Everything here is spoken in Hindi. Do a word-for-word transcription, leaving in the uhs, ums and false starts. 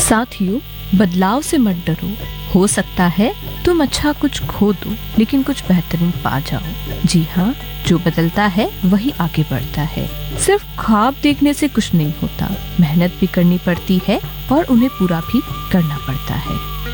साथियों, बदलाव से मत डरो। हो सकता है तुम अच्छा कुछ खो दो, लेकिन कुछ बेहतरीन पा जाओ। जी हाँ, जो बदलता है वही आगे बढ़ता है। सिर्फ ख्वाब देखने से कुछ नहीं होता, मेहनत भी करनी पड़ती है और उन्हें पूरा भी करना पड़ता है।